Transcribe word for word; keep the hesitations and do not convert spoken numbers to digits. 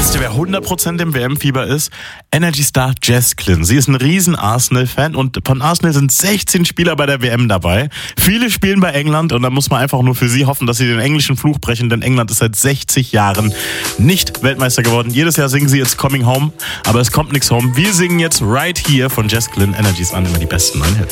Wisst ihr, wer hundert Prozent im W M-Fieber ist? Energy-Star Jess Glynne. Sie ist ein riesen Arsenal-Fan und von Arsenal sind sechzehn Spieler bei der W M dabei. Viele spielen bei England und da muss man einfach nur für sie hoffen, dass sie den englischen Fluch brechen, denn England ist seit sechzig Jahren nicht Weltmeister geworden. Jedes Jahr singen sie jetzt Coming Home, aber es kommt nichts home. Wir singen jetzt Right Here von Jess Glynne. Energy ist an, immer die besten neuen Hits.